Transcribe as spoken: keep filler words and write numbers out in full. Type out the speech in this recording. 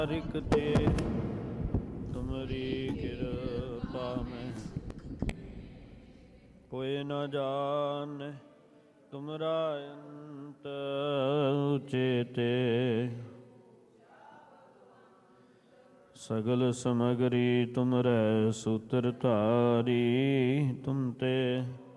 ਹਰਿਕ ਤੇ ਤੁਮਰੀ ਕਿਰਪਾ ਮੈਂ ਕੋਈ ਨ ਜਾਣੈ ਤੁਮਰਾ ਅੰਤ ਉਚੇਤੇ। ਸਗਲ ਸਮਗਰੀ ਤੁਮਰੈ ਸੂਤਰ ਧਾਰੀ ਤੁਮ ਤੇ